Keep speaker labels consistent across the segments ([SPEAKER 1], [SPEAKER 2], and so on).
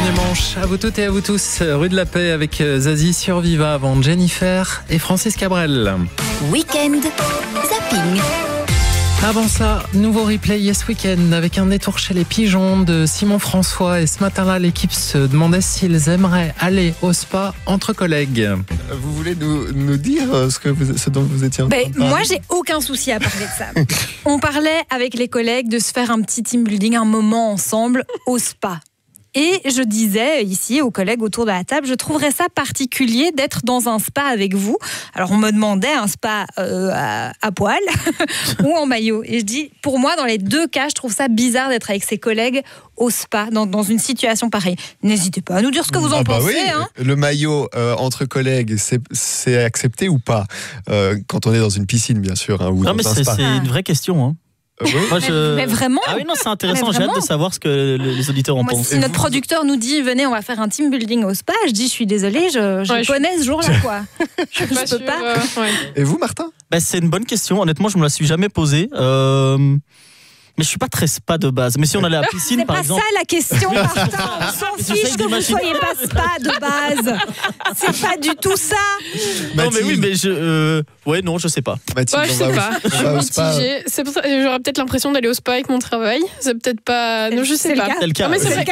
[SPEAKER 1] dimanche à vous toutes et à vous tous. Rue de la Paix avec Zazie sur Viva avant Jennifer et Francis Cabrel.
[SPEAKER 2] Week-end zapping.
[SPEAKER 1] Avant ça, nouveau replay Yes Weekend avec un détour chez les pigeons de Simon François. Et ce matin-là, l'équipe se demandait s'ils aimeraient aller au spa entre collègues.
[SPEAKER 3] Vous voulez nous dire ce dont vous étiez en train de parler ?
[SPEAKER 4] Moi, j'ai aucun souci à parler de ça. On parlait avec les collègues de se faire un petit team building, un moment ensemble au spa. Et je disais ici aux collègues autour de la table, je trouverais ça particulier d'être dans un spa avec vous. Alors on me demandait un spa à poil ou en maillot. Et je dis, pour moi, dans les deux cas, je trouve ça bizarre d'être avec ses collègues au spa, dans une situation pareille. N'hésitez pas à nous dire ce que vous en pensez.
[SPEAKER 3] Oui.
[SPEAKER 4] Hein.
[SPEAKER 3] Le maillot entre collègues, c'est accepté ou pas quand on est dans une piscine, bien sûr, ou
[SPEAKER 5] non,
[SPEAKER 3] dans un spa.
[SPEAKER 5] C'est une vraie question. Hein.
[SPEAKER 3] Oui.
[SPEAKER 5] Moi,
[SPEAKER 4] mais vraiment.
[SPEAKER 5] Ah oui, non, c'est intéressant. J'ai hâte de savoir ce que les auditeurs en pensent.
[SPEAKER 4] Si notre producteur nous dit venez, on va faire un team building au spa, je dis je suis désolée, je connais ce jour-là, quoi. Je peux pas.
[SPEAKER 3] Et vous, Martin ?
[SPEAKER 5] C'est une bonne question. Honnêtement, je me la suis jamais posée. Mais je suis pas très spa de base. Mais si on allait à la piscine, par exemple.
[SPEAKER 4] C'est pas ça la question, Martin. On s'en fiche que vous soyez pas spa de base. C'est pas du tout ça.
[SPEAKER 5] Non, mais oui, mais ouais, non, je sais pas.
[SPEAKER 3] Mathilde,
[SPEAKER 6] je sais pas.
[SPEAKER 3] Je suis
[SPEAKER 6] mitigée. C'est pour ça j'aurais peut-être l'impression d'aller au spa avec mon travail. C'est peut-être pas. Non, je sais pas.
[SPEAKER 5] C'est le cas.
[SPEAKER 6] Mais c'est vrai.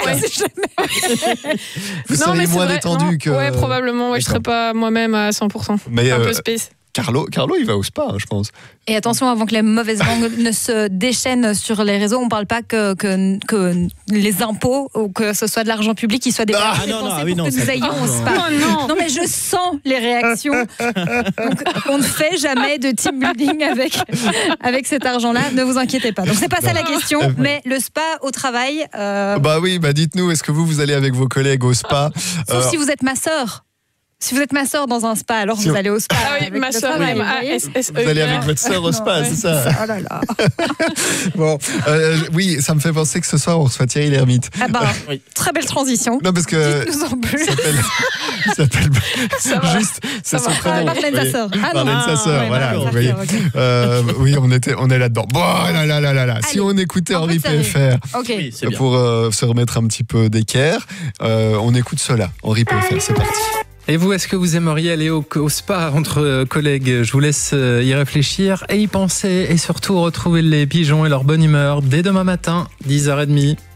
[SPEAKER 3] Vous seriez moins détendu que.
[SPEAKER 6] Ouais, probablement. Ouais, je serais pas moi-même à 100%. Mais un peu space.
[SPEAKER 3] Carlo, il va au spa, je pense.
[SPEAKER 4] Et attention, avant que les mauvaises langues ne se déchaînent sur les réseaux, on ne parle pas que les impôts ou que ce soit de l'argent public qui soit dépensé pour que nous ayons au spa. Non, mais je sens les réactions. Donc, on ne fait jamais de team building avec cet argent-là. Ne vous inquiétez pas. Donc, c'est pas ça la question, mais le spa au travail.
[SPEAKER 3] Dites-nous, est-ce que vous allez avec vos collègues au spa ?
[SPEAKER 4] Sauf si vous êtes ma sœur. Si vous êtes ma sœur dans un spa, alors vous allez au spa.
[SPEAKER 6] Ah oui, ma sœur,
[SPEAKER 3] vous allez avec votre sœur au spa, c'est ça ?
[SPEAKER 4] Oh là là.
[SPEAKER 3] Bon, oui, ça me fait penser que ce soir, on reçoit Thierry Lhermitte.
[SPEAKER 4] Très belle transition.
[SPEAKER 3] Non, parce que.
[SPEAKER 4] Dites-nous en plus.
[SPEAKER 3] Il s'appelle juste, c'est son prénom.
[SPEAKER 4] Marlène, sa sœur.
[SPEAKER 3] Marlène, sa sœur, voilà. Vous voyez. Oui, on est là-dedans. Bon, là. Si on écoutait Henri PFR pour se remettre un petit peu d'équerre, on écoute cela. Henri PFR, c'est parti.
[SPEAKER 1] Et vous, est-ce que vous aimeriez aller au spa entre collègues ? Je vous laisse y réfléchir et y penser et surtout retrouver les pigeons et leur bonne humeur dès demain matin, 10h30.